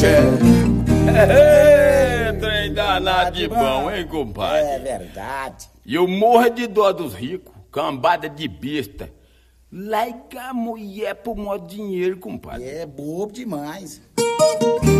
Trem danado de bom, hein, compadre? É verdade. E eu morro de dó dos ricos, cambada de besta. Larga a mulher por maior dinheiro, compadre. É bobo demais.